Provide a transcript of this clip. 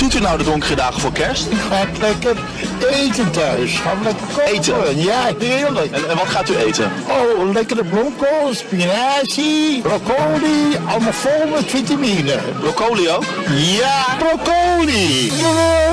doet u nou de donkere dagen voor kerst? Ik ga lekker eten thuis. Ga lekker koken. Eten? Ja, heerlijk. En wat gaat u eten? Oh, lekkere bloemkool, spinazie, broccoli. Allemaal vol met vitamine. Broccoli ook? Ja, broccoli.